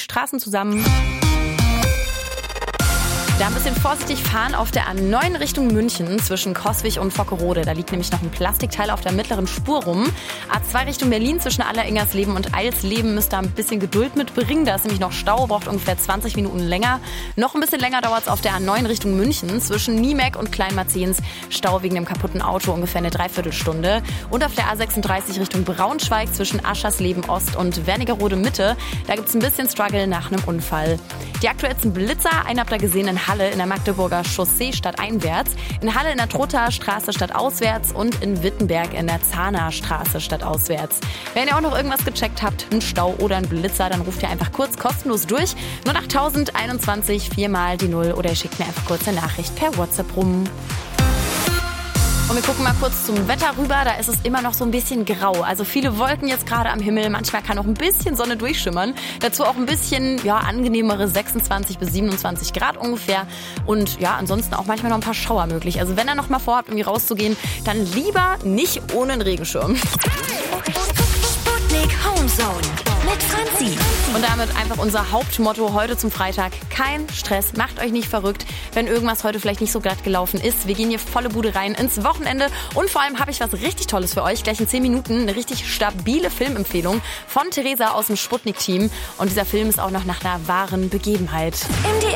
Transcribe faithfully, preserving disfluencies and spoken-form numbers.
Straßen zusammen. Da ein bisschen vorsichtig fahren auf der A neun Richtung München zwischen Coswig und Vockerode. Da liegt nämlich noch ein Plastikteil auf der mittleren Spur rum. A zwei Richtung Berlin zwischen Alleringersleben und Eilsleben müsst ihr ein bisschen Geduld mitbringen. Da ist nämlich noch Stau, braucht ungefähr zwanzig Minuten länger. Noch ein bisschen länger dauert es auf der A neun Richtung München zwischen Niemek und Kleinmarzens. Stau wegen dem kaputten Auto ungefähr eine Dreiviertelstunde. Und auf der A sechsunddreißig Richtung Braunschweig zwischen Aschersleben Ost und Wernigerode Mitte. Da gibt es ein bisschen Struggle nach einem Unfall. Die aktuellsten Blitzer, einen habt ihr gesehen in Halle in der Magdeburger Chaussee stadteinwärts, in Halle in der Trotter Straße stadtauswärts und in Wittenberg in der Zahner Straße stadtauswärts. Wenn ihr auch noch irgendwas gecheckt habt, einen Stau oder einen Blitzer, dann ruft ihr einfach kurz kostenlos durch. null acht null eins eins, viermal die Null oder ihr schickt mir einfach kurz eine Nachricht per WhatsApp rum. Und wir gucken mal kurz zum Wetter rüber, da ist es immer noch so ein bisschen grau. Also viele Wolken jetzt gerade am Himmel, manchmal kann auch ein bisschen Sonne durchschimmern. Dazu auch ein bisschen ja, angenehmere sechsundzwanzig bis siebenundzwanzig Grad ungefähr. Und ja, ansonsten auch manchmal noch ein paar Schauer möglich. Also wenn ihr noch mal vorhabt, irgendwie rauszugehen, dann lieber nicht ohne einen Regenschirm. Sputnik Homezone mit Franzi. Und damit einfach unser Hauptmotto heute zum Freitag. Kein Stress, macht euch nicht verrückt, wenn irgendwas heute vielleicht nicht so glatt gelaufen ist. Wir gehen hier volle Bude rein ins Wochenende. Und vor allem habe ich was richtig Tolles für euch. Gleich in zehn Minuten eine richtig stabile Filmempfehlung von Theresa aus dem Sputnik-Team. Und dieser Film ist auch noch nach einer wahren Begebenheit. M D R